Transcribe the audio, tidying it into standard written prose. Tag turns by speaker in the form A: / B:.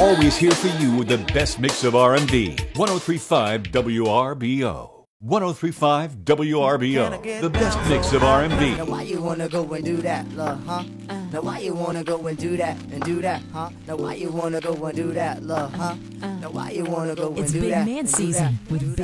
A: Always here for you with the best mix of R&B. 103.5 WRBO. 103.5 WRBO. The best mix of R&B.
B: Now why you wanna go and do that, love, huh? Now why you wanna go and do that, huh? Now why you wanna go and do that, love, huh? Now why you wanna go and
C: It's
B: do
C: Big
B: that,
C: Man
B: and do
C: season
B: that,
C: with
B: do that?